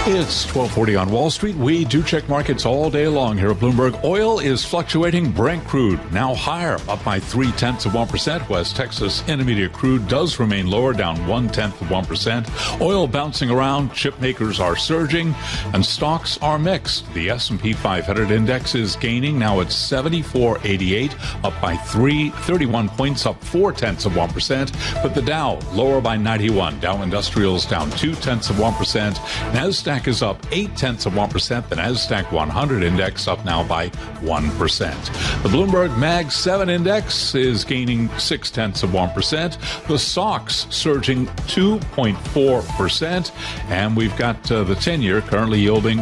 It's 1240 on Wall Street. We do check markets all day long here at Bloomberg. Oil is fluctuating. Brent crude now higher, up by 0.3%. West Texas Intermediate crude does remain lower, down 0.1%. Oil bouncing around. Chip makers are surging, and stocks are mixed. The S&P 500 index is gaining, now at 7488, up by 31 points, up 0.4%. But the Dow lower by 91. Dow Industrials down 0.2%. Nasdaq is up 0.8%. The Nasdaq 100 index up now by 1%. The Bloomberg Mag 7 index is gaining 0.6%. The SOX surging 2.4%. And we've got the 10-year currently yielding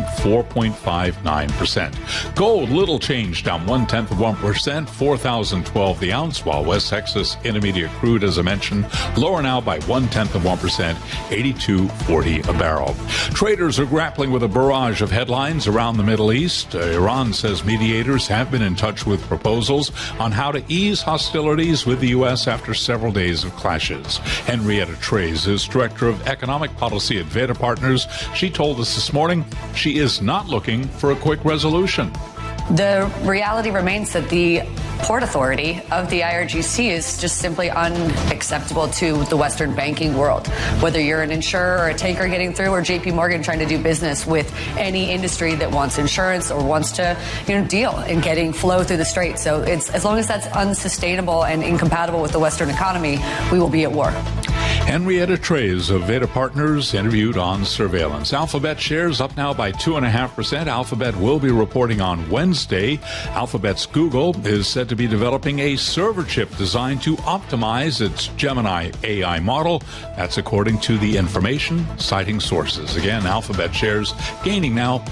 4.59%. Gold, little change, down 0.1%, 4,012 the ounce, while West Texas Intermediate crude, as I mentioned, lower now by 0.1%, 82.40 a barrel. Traders are grappling with a barrage of headlines around the Middle East. Iran says mediators have been in touch with proposals on how to ease hostilities with the U.S. after several days of clashes. Henrietta Treyz is director of economic policy at Veda Partners. She told us this morning she is not looking for a quick resolution. The reality remains that the Port Authority of the IRGC is just simply unacceptable to the Western banking world. Whether you're an insurer or a tanker getting through, or JP Morgan trying to do business with any industry that wants insurance or wants to, deal in getting flow through the strait. So it's as long as that's unsustainable and incompatible with the Western economy, we will be at war. Henrietta Treyz of Veda Partners interviewed on surveillance. Alphabet shares up now by 2.5%. Alphabet will be reporting on Wednesday. Alphabet's Google is said to be developing a server chip designed to optimize its Gemini AI model. That's according to the information, citing sources. Again, Alphabet shares gaining now